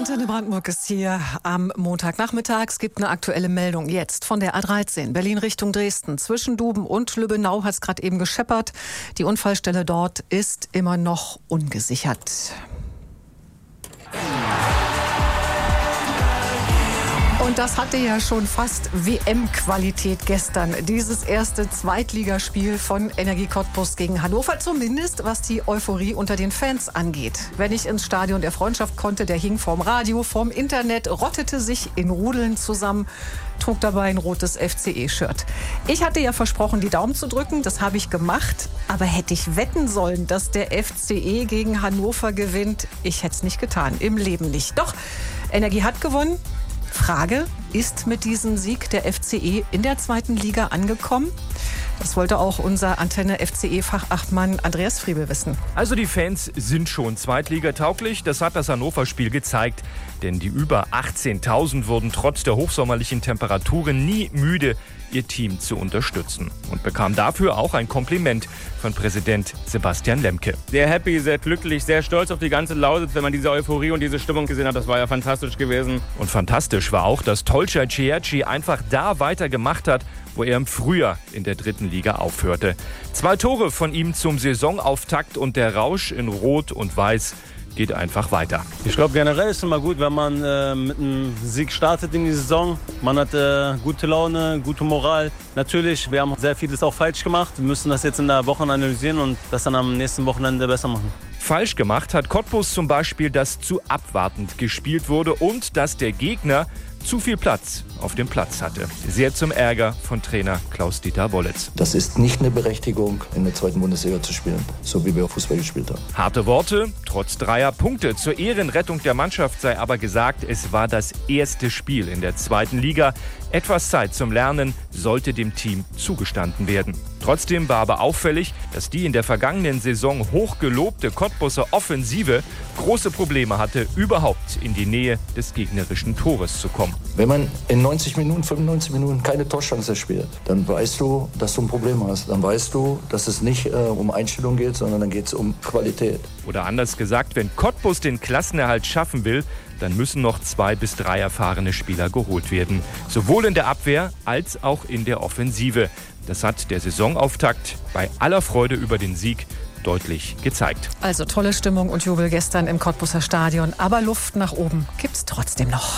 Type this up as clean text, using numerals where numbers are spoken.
Antenne Brandenburg ist hier am Montagnachmittag. Es gibt eine aktuelle Meldung jetzt von der A13 Berlin Richtung Dresden. Zwischen Duben und Lübbenau hat es gerade eben gescheppert. Die Unfallstelle dort ist immer noch ungesichert. Und das hatte ja schon fast WM-Qualität gestern. Dieses erste Zweitligaspiel von Energie Cottbus gegen Hannover. Zumindest was die Euphorie unter den Fans angeht. Wer nicht ins Stadion der Freundschaft konnte, der hing vorm Radio, vorm Internet, rottete sich in Rudeln zusammen, trug dabei ein rotes FCE-Shirt. Ich hatte ja versprochen, die Daumen zu drücken. Das habe ich gemacht. Aber hätte ich wetten sollen, dass der FCE gegen Hannover gewinnt? Ich hätte es nicht getan. Im Leben nicht. Doch, Energie hat gewonnen. Frage, ist mit diesem Sieg der FCE in der zweiten Liga angekommen? Das wollte auch unser Antenne-FCE-Fachachtmann Andreas Friebel wissen. Also die Fans sind schon zweitligatauglich. Das hat das Hannover-Spiel gezeigt. Denn die über 18.000 wurden trotz der hochsommerlichen Temperaturen nie müde, ihr Team zu unterstützen. Und bekamen dafür auch ein Kompliment von Präsident Sebastian Lemke. Sehr happy, sehr glücklich, sehr stolz auf die ganze Lausitz, wenn man diese Euphorie und diese Stimmung gesehen hat. Das war ja fantastisch gewesen. Und fantastisch war auch, dass Tolcay Ciherci einfach da weitergemacht hat, wo er im Frühjahr in der dritten Liga aufhörte. 2 Tore von ihm zum Saisonauftakt und der Rausch in Rot und Weiß geht einfach weiter. Ich glaube, generell ist es immer gut, wenn man mit einem Sieg startet in die Saison. Man hat gute Laune, gute Moral. Natürlich, wir haben sehr vieles auch falsch gemacht. Wir müssen das jetzt in der Woche analysieren und das dann am nächsten Wochenende besser machen. Falsch gemacht hat Cottbus zum Beispiel, dass zu abwartend gespielt wurde und dass der Gegner zu viel Platz auf dem Platz hatte. Sehr zum Ärger von Trainer Klaus-Dieter Wollitz. Das ist nicht eine Berechtigung, in der zweiten Bundesliga zu spielen, so wie wir Fußball gespielt haben. Harte Worte, trotz 3 Punkte. Zur Ehrenrettung der Mannschaft sei aber gesagt, es war das erste Spiel in der zweiten Liga. Etwas Zeit zum Lernen sollte dem Team zugestanden werden. Trotzdem war aber auffällig, dass die in der vergangenen Saison hochgelobte Cottbuser Offensive große Probleme hatte, überhaupt in die Nähe des gegnerischen Tores zu kommen. Wenn man in 90 Minuten, 95 Minuten keine Torchance spielt, dann weißt du, dass du ein Problem hast. Dann weißt du, dass es nicht um Einstellung geht, sondern dann geht es um Qualität. Oder anders gesagt, wenn Cottbus den Klassenerhalt schaffen will, dann müssen noch 2 bis 3 erfahrene Spieler geholt werden. Sowohl in der Abwehr als auch in der Offensive. Das hat der Saisonauftakt bei aller Freude über den Sieg deutlich gezeigt. Also tolle Stimmung und Jubel gestern im Cottbuser Stadion. Aber Luft nach oben gibt's trotzdem noch.